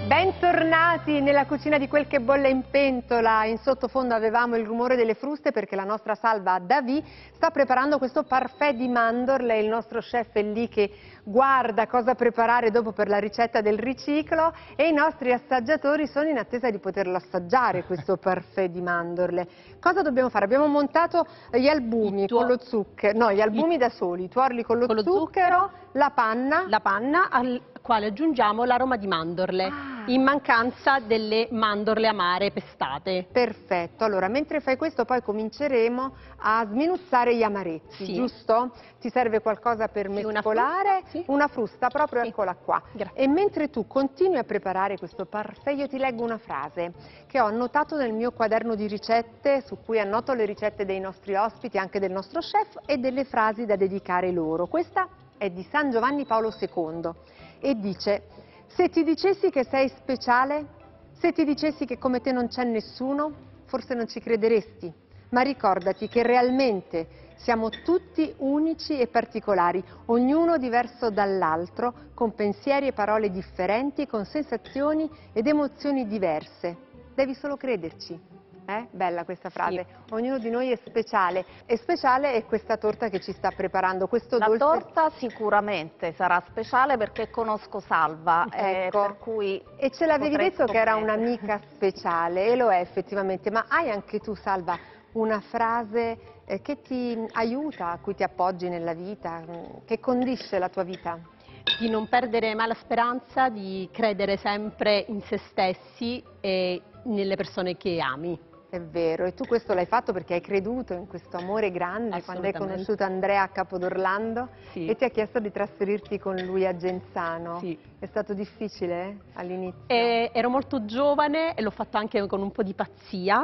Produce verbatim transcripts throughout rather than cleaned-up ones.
Bentornati nella cucina di Quel che bolle in pentola. In sottofondo avevamo il rumore delle fruste perché la nostra Salva Davì sta preparando questo parfait di mandorle. Il nostro chef è lì che guarda cosa preparare dopo per la ricetta del riciclo e i nostri assaggiatori sono in attesa di poterlo assaggiare questo parfait di mandorle. Cosa dobbiamo fare? Abbiamo montato gli albumi con lo zucchero, no, gli albumi da soli, i tuorli con lo, con lo zucchero, zucchero, la panna, la panna al quale aggiungiamo l'aroma di mandorle, ah. in mancanza delle mandorle amare pestate. Perfetto, allora mentre fai questo poi cominceremo a sminuzzare gli amaretti, sì. giusto? Ti serve qualcosa per sì, mescolare? Una frusta, sì. Una frusta proprio, sì. Eccola qua. Grazie. E mentre tu continui a preparare questo parfait, io ti leggo una frase che ho annotato nel mio quaderno di ricette, su cui annoto le ricette dei nostri ospiti, anche del nostro chef, e delle frasi da dedicare loro. Questa è di San Giovanni Paolo secondo e dice: se ti dicessi che sei speciale, se ti dicessi che come te non c'è nessuno, forse non ci crederesti, ma ricordati che realmente siamo tutti unici e particolari, ognuno diverso dall'altro, con pensieri e parole differenti, con sensazioni ed emozioni diverse. Devi solo crederci. Eh? Bella questa frase. Sì. Ognuno di noi è speciale. E speciale è questa torta che ci sta preparando. Questo La dolce... torta sicuramente sarà speciale perché conosco Salva, ecco. eh, per cui e ce l'avevi detto che era scommettere. un'amica speciale, e lo è effettivamente. Ma hai anche tu, Salva, una frase eh, che ti aiuta, a cui ti appoggi nella vita, che condisce la tua vita? Di non perdere mai la speranza, di credere sempre in se stessi e nelle persone che ami. È vero, e tu questo l'hai fatto perché hai creduto in questo amore grande quando hai conosciuto Andrea a Capodorlando, sì. E ti ha chiesto di trasferirti con lui a Genzano. Sì. È stato difficile all'inizio? Eh, ero molto giovane e l'ho fatto anche con un po' di pazzia.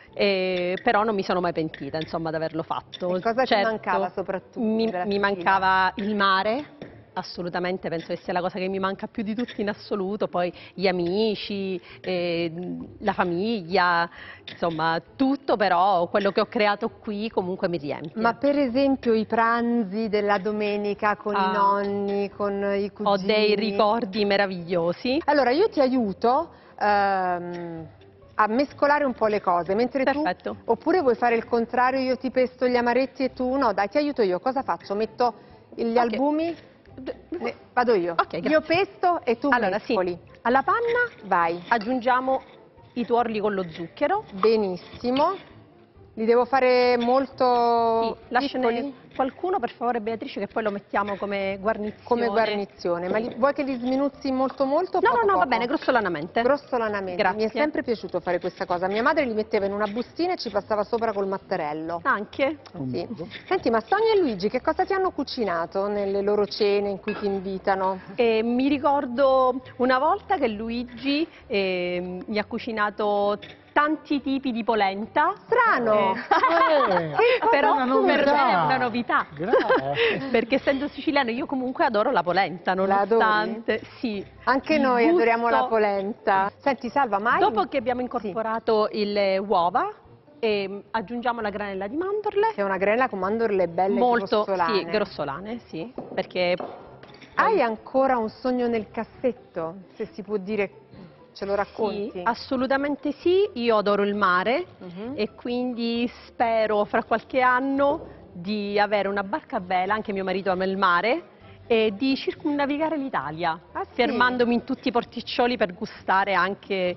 Eh, però non mi sono mai pentita, insomma, di averlo fatto. E cosa certo, ti mancava soprattutto? Mi, mi mancava il mare, assolutamente, penso che sia la cosa che mi manca più di tutti in assoluto, poi gli amici, eh, la famiglia, insomma tutto, però quello che ho creato qui comunque mi riempie. Ma per esempio i pranzi della domenica con ah, i nonni, con i cugini? Ho dei ricordi meravigliosi. Allora io ti aiuto ehm, a mescolare un po' le cose, mentre Perfetto. tu, oppure vuoi fare il contrario, io ti pesto gli amaretti e tu, no dai ti aiuto io, cosa faccio? Metto gli okay. albumi? Ne, vado io, okay, io pesto e tu allora, mescoli. Sì. Alla panna vai. Aggiungiamo i tuorli con lo zucchero. Benissimo, li devo fare molto sì, lasciane qualcuno per favore Beatrice, che poi lo mettiamo come guarnizione. Come guarnizione, ma li, vuoi che li sminuzzi molto molto? No, poco, no, no, poco? va bene, grossolanamente. Grossolanamente, Grazie. Mi è sempre piaciuto fare questa cosa. Mia madre li metteva in una bustina e ci passava sopra col mattarello. Anche? Sì. Senti, ma Sonia e Luigi che cosa ti hanno cucinato nelle loro cene in cui ti invitano? Eh, mi ricordo una volta che Luigi eh, mi ha cucinato tanti tipi di polenta. Strano! Eh, eh, però una per me è una novità. Grazie. Perché essendo siciliano io comunque adoro la polenta, nonostante. Sì. Anche noi gusto... adoriamo la polenta. Senti Salva, mai? Dopo che abbiamo incorporato sì. le uova, e aggiungiamo la granella di mandorle. Che è una granella con mandorle belle molto grossolane. Sì, grossolane, sì, perché... Hai ancora un sogno nel cassetto, se si può dire? Ce lo racconti? Sì, assolutamente sì, io adoro il mare uh-huh. e quindi spero fra qualche anno di avere una barca a vela, anche mio marito ama il mare, e di circumnavigare l'Italia, ah, sì? fermandomi in tutti i porticcioli per gustare anche